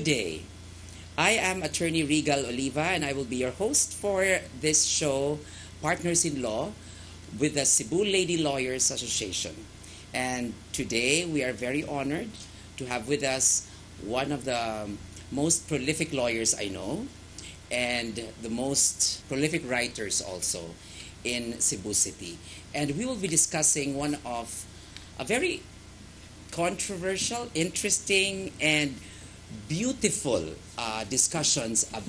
today. I am attorney Regal Oliva and I will be your host for this show, Partners in Law, with the Cebu Lady Lawyers Association. And today we are very honored to have with us one of the most prolific lawyers I know and the most prolific writers also in Cebu City. And we will be discussing one of a very controversial, interesting, and beautiful discussions